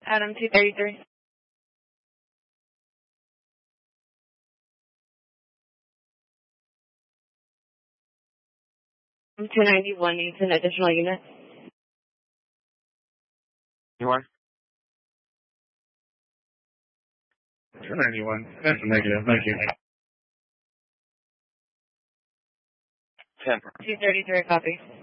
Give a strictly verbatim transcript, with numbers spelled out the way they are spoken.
Adam two thirty-three. two ninety-one needs an additional unit. You are? two ninety-one. That's a negative. Thank you. ten. two thirty-three, copy.